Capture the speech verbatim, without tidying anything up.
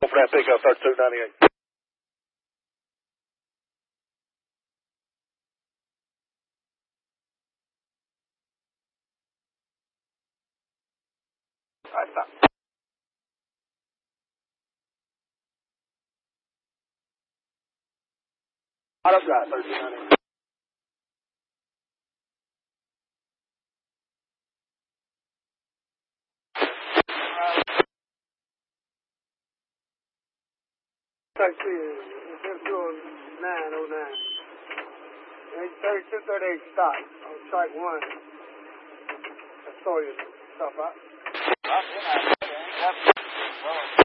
For that pickup, thirty-two ninety-eight. All right, stop. Out of drive, thirty-two ninety-eight. thirty-two oh nine oh nine. thirty-two thirty-eight stop on strike one. I saw you stuff out.